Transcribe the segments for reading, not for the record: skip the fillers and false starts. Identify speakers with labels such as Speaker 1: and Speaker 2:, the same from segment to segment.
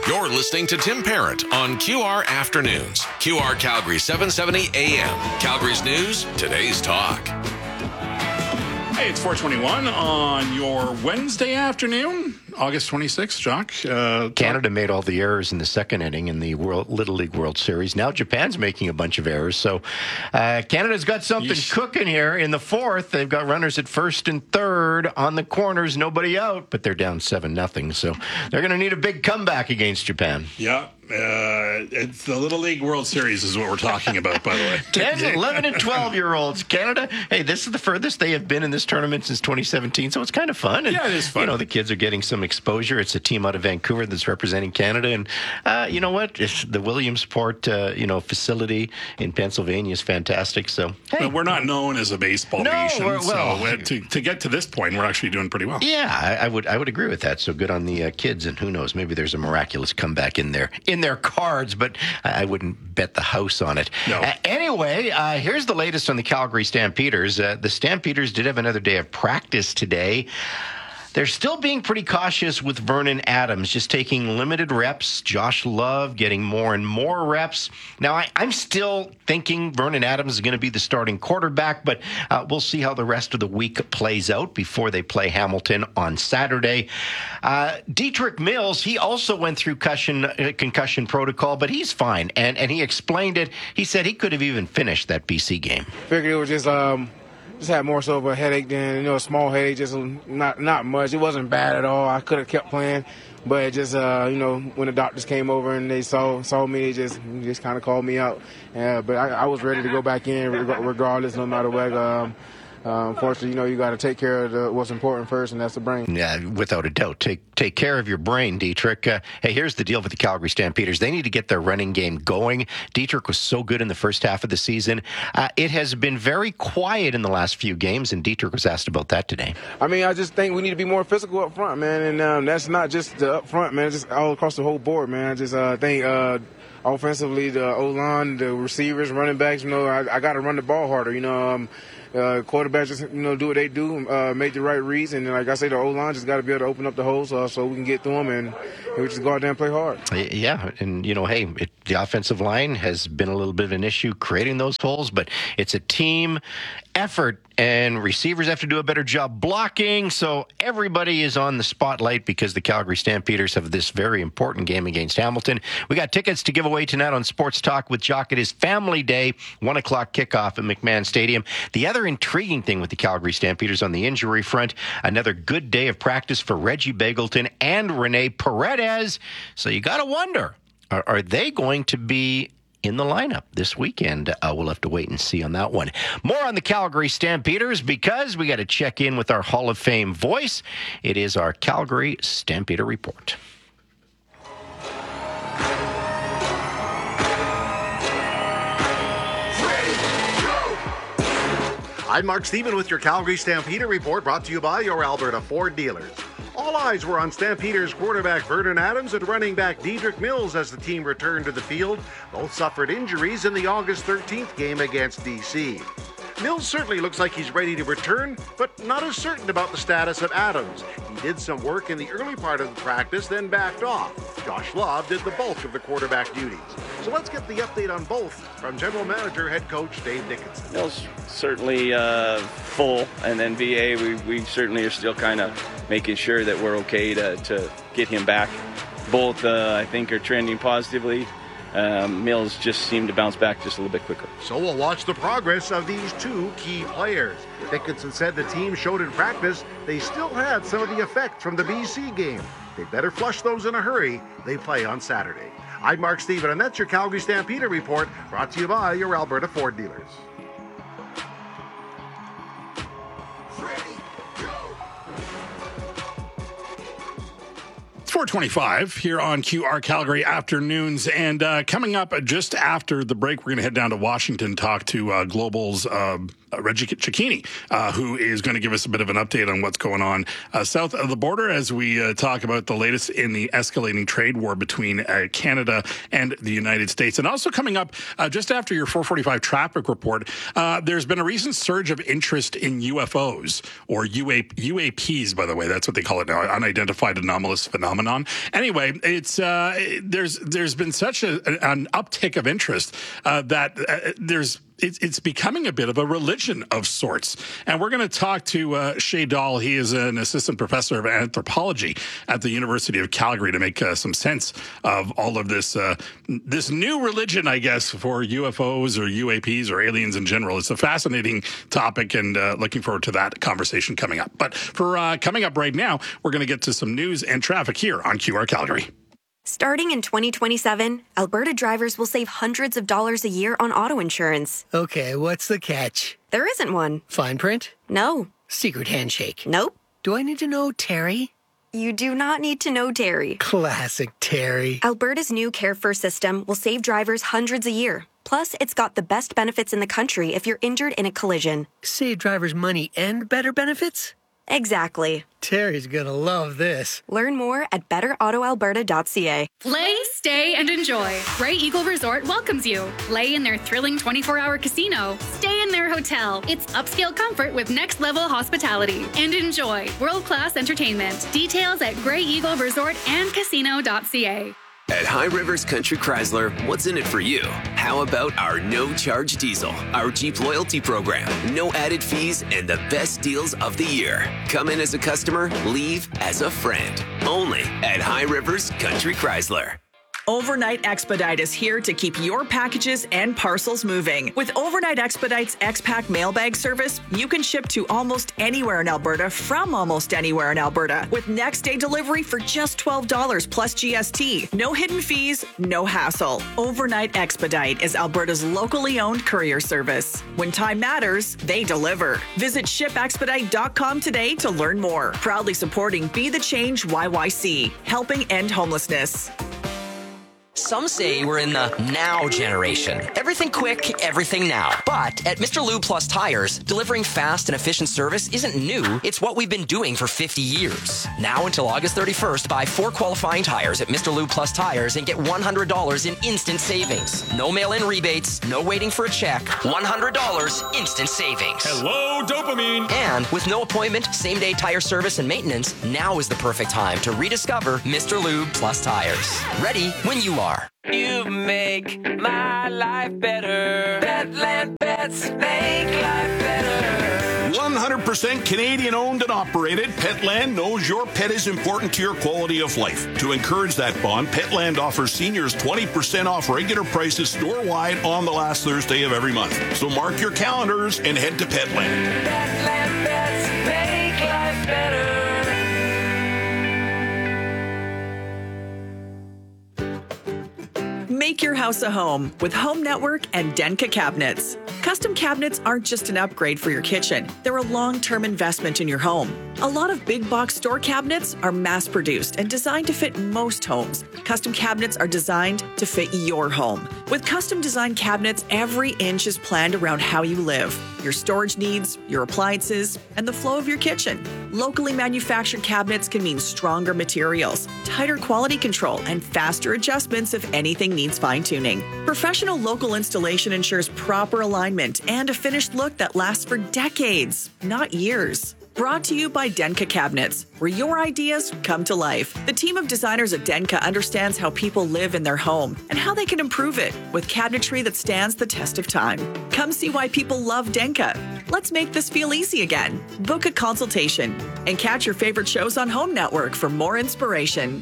Speaker 1: You're listening to Tim Parent on QR Afternoons. QR Calgary 770 AM. Calgary's news, today's talk.
Speaker 2: Hey, it's 4:21 on your Wednesday afternoon, August 26th, Jock.
Speaker 3: Canada made all the errors in the second inning in the Little League World Series. Now Japan's making a bunch of errors. So Canada's got something cooking here in the fourth. They've got runners at first and third on the corners, nobody out, but they're down 7-0. So they're going to need a big comeback against Japan.
Speaker 2: Yeah. It's the Little League World Series is what we're talking about, by the way.
Speaker 3: 10, 11, and 12-year-olds. Canada, hey, this is the furthest they have been in this tournament since 2017, so it's kind of fun. And,
Speaker 2: yeah, it is fun.
Speaker 3: You know, the kids are getting some exposure. It's a team out of Vancouver that's representing Canada. And you know what? The Williamsport, facility in Pennsylvania is fantastic. So, hey.
Speaker 2: But we're not known as a baseball nation, so to get to this point, we're actually doing pretty well.
Speaker 3: Yeah, I would agree with that. So good on the kids, and who knows, maybe there's a miraculous comeback in their cards, but I wouldn't bet the house on it.
Speaker 2: No.
Speaker 3: Anyway, here's the latest on the Calgary Stampeders. The Stampeders did have another day of practice today. They're still being pretty cautious with Vernon Adams, just taking limited reps. Josh Love getting more and more reps. Now, I'm still thinking Vernon Adams is going to be the starting quarterback, but we'll see how the rest of the week plays out before they play Hamilton on Saturday. Dietrich Mills, he also went through concussion protocol, but he's fine, and he explained it. He said he could have even finished that BC game.
Speaker 4: Figured it was just had more so of a headache than, a small headache, just not much. It wasn't bad at all. I could have kept playing, but it just, when the doctors came over and they saw me, they just kind of called me out. But I was ready to go back in regardless, no matter what. Unfortunately, you got to take care of what's important first, and that's the brain.
Speaker 3: Yeah, without a doubt. Take care of your brain, Dietrich. Hey, here's the deal with the Calgary Stampeders. They need to get their running game going. Dietrich was so good in the first half of the season. It has been very quiet in the last few games, and Dietrich was asked about that today.
Speaker 4: I just think we need to be more physical up front, man, and that's not just the up front, man. It's just all across the whole board, man. I just think offensively, the O-line, the receivers, running backs, I got to run the ball harder, quarterbacks just, do what they do, make the right reads. And like I say, the O-line just got to be able to open up the holes so we can get through them and we just go out there and play hard.
Speaker 3: Yeah, and, the offensive line has been a little bit of an issue creating those holes, but it's a team effort, and receivers have to do a better job blocking, so everybody is on the spotlight because the Calgary Stampeders have this very important game against Hamilton. We got tickets to give away tonight on Sports Talk with Jock. It is Family Day, 1 o'clock kickoff at McMahon Stadium. The other intriguing thing with the Calgary Stampeders on the injury front, another good day of practice for Reggie Begelton and Rene Paredes. So you got to wonder, are they going to be in the lineup this weekend? We'll have to wait and see on that one. More on the Calgary Stampeders because we got to check in with our Hall of Fame voice. It is our Calgary Stampeder Report.
Speaker 5: I'm Mark Stephen with your Calgary Stampeder Report, brought to you by your Alberta Ford dealers. All eyes were on Stampeders quarterback Vernon Adams and running back Dietrich Mills as the team returned to the field. Both suffered injuries in the August 13th game against BC. Mills certainly looks like he's ready to return, but not as certain about the status of Adams. He did some work in the early part of the practice, then backed off. Josh Love did the bulk of the quarterback duties. So let's get the update on both from General Manager, Head Coach Dave Dickinson.
Speaker 6: Mills certainly full, and then VA, we certainly are still kind of making sure that we're okay to get him back. Both, I think, are trending positively. Mills just seemed to bounce back just a little bit quicker.
Speaker 5: So we'll watch the progress of these two key players. Dickinson said the team showed in practice they still had some of the effects from the BC game. They better flush those in a hurry. They play on Saturday. I'm Mark Stephen, and that's your Calgary Stampeder Report, brought to you by your Alberta Ford dealers.
Speaker 2: It's 4:25 here on QR Calgary Afternoons, and coming up just after the break, we're going to head down to Washington, talk to Global's Reggie Cecchini, who is going to give us a bit of an update on what's going on south of the border as we talk about the latest in the escalating trade war between Canada and the United States. And also coming up just after your 445 traffic report, there's been a recent surge of interest in UFOs, or UAPs, by the way. That's what they call it now, unidentified anomalous phenomenon. Anyway, it's there's been such an uptick of interest that it's becoming a bit of a religion of sorts. And we're going to talk to Shay Dahl. He is an assistant professor of anthropology at the University of Calgary to make some sense of all of this this new religion, I guess, for UFOs or UAPs or aliens in general. It's a fascinating topic, and looking forward to that conversation coming up. But for coming up right now, we're going to get to some news and traffic here on QR Calgary.
Speaker 7: Starting in 2027, Alberta drivers will save hundreds of dollars a year on auto insurance.
Speaker 8: Okay, what's the catch?
Speaker 7: There isn't one.
Speaker 8: Fine print?
Speaker 7: No.
Speaker 8: Secret handshake?
Speaker 7: Nope.
Speaker 8: Do I need to know Terry?
Speaker 7: You do not need to know Terry.
Speaker 8: Classic Terry.
Speaker 7: Alberta's new Care First system will save drivers hundreds a year. Plus, it's got the best benefits in the country if you're injured in a collision.
Speaker 8: Save drivers money and better benefits?
Speaker 7: Exactly.
Speaker 8: Terry's gonna love this.
Speaker 7: Learn more at betterautoalberta.ca.
Speaker 9: Play, stay, and enjoy. Grey Eagle Resort welcomes you. Play in their thrilling 24-hour casino. Stay in their hotel. It's upscale comfort with next-level hospitality. And enjoy world-class entertainment. Details at Grey Eagle Resort and Casino.ca.
Speaker 10: At High Rivers Country Chrysler, what's in it for you? How about our no-charge diesel, our Jeep loyalty program, no added fees, and the best deals of the year? Come in as a customer, leave as a friend. Only at High Rivers Country Chrysler.
Speaker 11: Overnight Expedite is here to keep your packages and parcels moving. With Overnight Expedite's X-Pack mailbag service, you can ship to almost anywhere in Alberta from almost anywhere in Alberta with next-day delivery for just $12 plus GST. No hidden fees, no hassle. Overnight Expedite is Alberta's locally owned courier service. When time matters, they deliver. Visit shipexpedite.com today to learn more. Proudly supporting Be the Change YYC, helping end homelessness.
Speaker 12: Some say we're in the now generation. Everything quick, everything now. But at Mr. Lube Plus Tires, delivering fast and efficient service isn't new. It's what we've been doing for 50 years. Now until August 31st, buy 4 qualifying tires at Mr. Lube Plus Tires and get $100 in instant savings. No mail-in rebates, no waiting for a check. $100 instant savings.
Speaker 13: Hello, dopamine!
Speaker 12: And with no appointment, same-day tire service and maintenance, now is the perfect time to rediscover Mr. Lube Plus Tires. Ready when you are.
Speaker 14: You make my life better. Petland Pets make life better.
Speaker 13: 100% Canadian owned and operated, Petland knows your pet is important to your quality of life. To encourage that bond, Petland offers seniors 20% off regular prices store-wide on the last Thursday of every month. So mark your calendars and head to Petland.
Speaker 14: Petland Pets make life better.
Speaker 11: Make your house a home with Home Network and Denka cabinets. Custom cabinets aren't just an upgrade for your kitchen. They're a long-term investment in your home. A lot of big box store cabinets are mass-produced and designed to fit most homes. Custom cabinets are designed to fit your home. With custom designed cabinets, every inch is planned around how you live, your storage needs, your appliances, and the flow of your kitchen. Locally manufactured cabinets can mean stronger materials, tighter quality control, and faster adjustments if anything needs fine-tuning. Professional local installation ensures proper alignment and a finished look that lasts for decades, not years. Brought to you by Denka Cabinets, where your ideas come to life. The team of designers at Denka understands how people live in their home and how they can improve it with cabinetry that stands the test of time. Come see why people love Denka. Let's make this feel easy again. Book a consultation and catch your favorite shows on Home Network for more inspiration.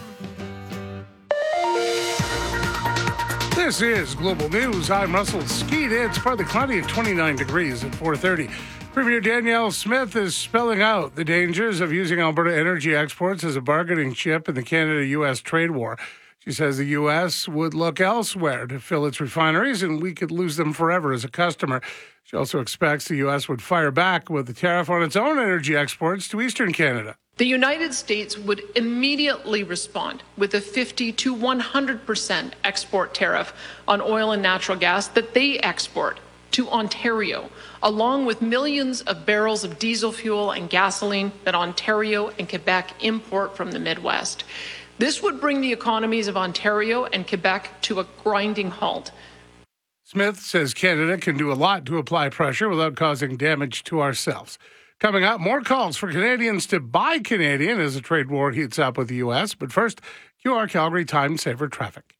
Speaker 15: This is Global News. I'm Russell Skeet. It's partly cloudy at 29 degrees at 4:30. Premier Danielle Smith is spelling out the dangers of using Alberta energy exports as a bargaining chip in the Canada-U.S. trade war. She says the U.S. would look elsewhere to fill its refineries, and we could lose them forever as a customer. She also expects the U.S. would fire back with a tariff on its own energy exports to Eastern Canada.
Speaker 16: The United States would immediately respond with a 50 to 100% export tariff on oil and natural gas that they export to Ontario, along with millions of barrels of diesel fuel and gasoline that Ontario and Quebec import from the Midwest. This would bring the economies of Ontario and Quebec to a grinding halt.
Speaker 15: Smith says Canada can do a lot to apply pressure without causing damage to ourselves. Coming up, more calls for Canadians to buy Canadian as the trade war heats up with the U.S. But first, QR Calgary Time Saver Traffic.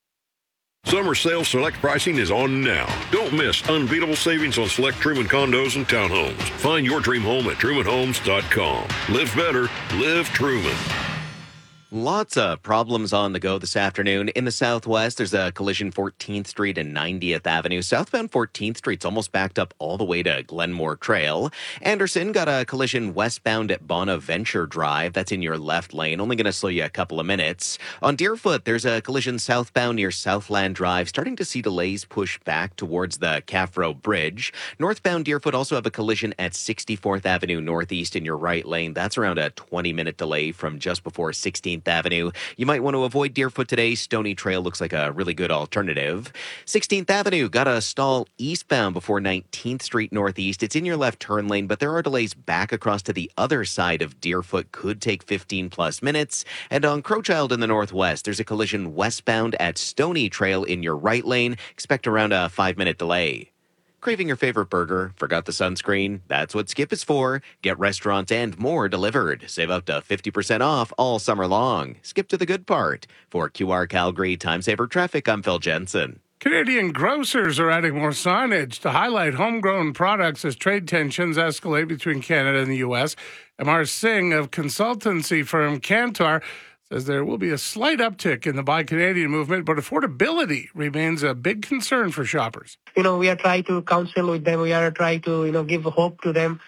Speaker 17: Summer sales select pricing is on now. Don't miss unbeatable savings on select Truman condos and townhomes. Find your dream home at trumanhomes.com. Live better, live Truman.
Speaker 18: Lots of problems on the go this afternoon. In the southwest, there's a collision 14th Street and 90th Avenue. Southbound 14th Street's almost backed up all the way to Glenmore Trail. Anderson got a collision westbound at Bonaventure Drive. That's in your left lane. Only going to slow you a couple of minutes. On Deerfoot, there's a collision southbound near Southland Drive. Starting to see delays push back towards the Caffro Bridge. Northbound Deerfoot also have a collision at 64th Avenue Northeast in your right lane. That's around a 20-minute delay from just before 16th Avenue. You might want to avoid Deerfoot today. Stony Trail looks like a really good alternative. 16th Avenue got a stall eastbound before 19th Street Northeast. It's in your left turn lane, but there are delays back across to the other side of Deerfoot. Could take 15 plus minutes. And on Crowchild in the northwest, there's a collision westbound at Stony Trail in your right lane. Expect around a 5-minute delay. Craving your favorite burger? Forgot the sunscreen? That's what Skip is for. Get restaurants and more delivered. Save up to 50% off all summer long. Skip to the good part. For QR Calgary Time Saver Traffic, I'm Phil Jensen.
Speaker 15: Canadian grocers are adding more signage to highlight homegrown products as trade tensions escalate between Canada and the U.S. Amar Singh of consultancy firm Kantar says there will be a slight uptick in the Buy Canadian movement, but affordability remains a big concern for shoppers.
Speaker 19: We are trying to counsel with them. We are trying to, give hope to them.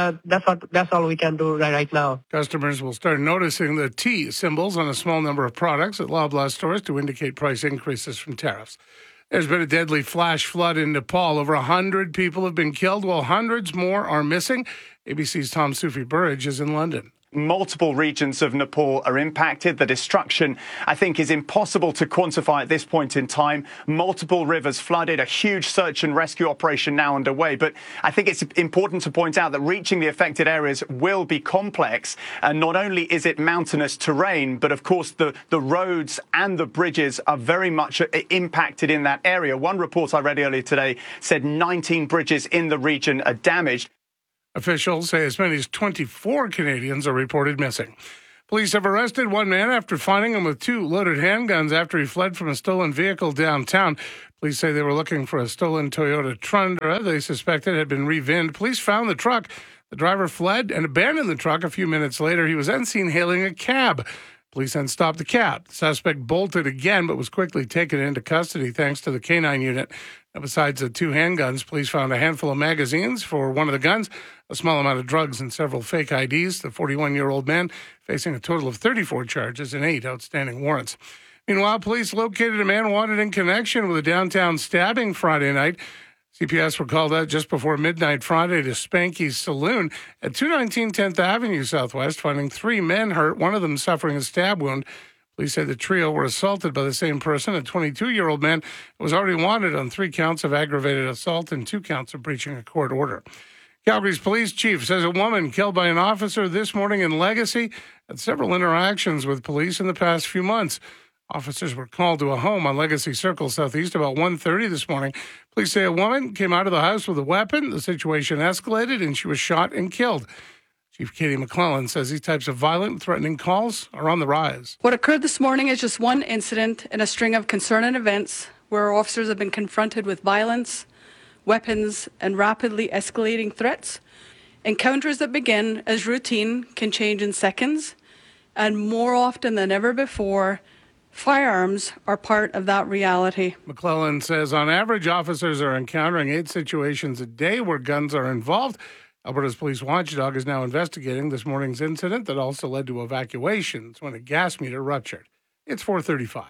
Speaker 19: That's all we can do right now.
Speaker 15: Customers will start noticing the T symbols on a small number of products at Loblaw stores to indicate price increases from tariffs. There's been a deadly flash flood in Nepal. Over 100 people have been killed, while hundreds more are missing. ABC's Tom Sufi-Burridge is in London.
Speaker 20: Multiple regions of Nepal are impacted. The destruction, I think, is impossible to quantify at this point in time. Multiple rivers flooded, a huge search and rescue operation now underway. But I think it's important to point out that reaching the affected areas will be complex. And not only is it mountainous terrain, but of course the roads and the bridges are very much impacted in that area. One report I read earlier today said 19 bridges in the region are damaged.
Speaker 15: Officials say as many as 24 Canadians are reported missing. Police have arrested one man after finding him with 2 loaded handguns after he fled from a stolen vehicle downtown. Police say they were looking for a stolen Toyota Tundra they suspected had been revinned. Police found the truck. The driver fled and abandoned the truck a few minutes later. He was then seen hailing a cab. Police then stopped the cab. The suspect bolted again, but was quickly taken into custody thanks to the K-9 unit. Now, besides the 2 handguns, police found a handful of magazines for one of the guns, a small amount of drugs, and several fake IDs. The 41-year-old man facing a total of 34 charges and 8 outstanding warrants. Meanwhile, police located a man wanted in connection with a downtown stabbing Friday night. CPS were called out just before midnight Friday to Spanky's Saloon at 219 10th Avenue Southwest, finding 3 men hurt, one of them suffering a stab wound. Police say the trio were assaulted by the same person, a 22-year-old man who was already wanted on 3 counts of aggravated assault and 2 counts of breaching a court order. Calgary's police chief says a woman killed by an officer this morning in Legacy had several interactions with police in the past few months. Officers were called to a home on Legacy Circle Southeast about 1:30 this morning. Police say a woman came out of the house with a weapon. The situation escalated and she was shot and killed. Chief Katie McClellan says these types of violent, threatening calls are on the rise.
Speaker 21: What occurred this morning is just one incident in a string of concerning events where officers have been confronted with violence, weapons, and rapidly escalating threats. Encounters that begin as routine can change in seconds, and more often than ever before, firearms are part of that reality.
Speaker 15: McClellan says on average, officers are encountering 8 situations a day where guns are involved. Alberta's police watchdog is now investigating this morning's incident that also led to evacuations when a gas meter ruptured. It's 4:35.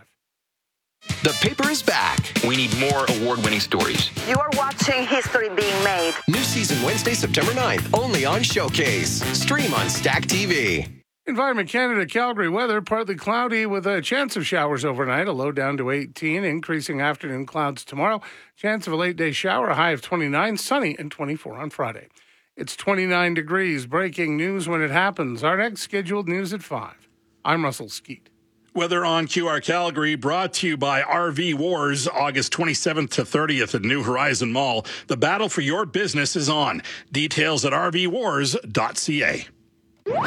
Speaker 22: The paper is back. We need more award-winning stories.
Speaker 23: You are watching history being made.
Speaker 22: New season Wednesday, September 9th, only on Showcase. Stream on Stack TV.
Speaker 15: Environment Canada Calgary weather, partly cloudy with a chance of showers overnight, a low down to 18, increasing afternoon clouds tomorrow. Chance of a late day shower, a high of 29, sunny and 24 on Friday. It's 29 degrees. Breaking news when it happens. Our next scheduled news at 5. I'm Russell Skeet.
Speaker 2: Weather on QR Calgary, brought to you by RV Wars, August 27th to 30th at New Horizon Mall. The battle for your business is on. Details at rvwars.ca.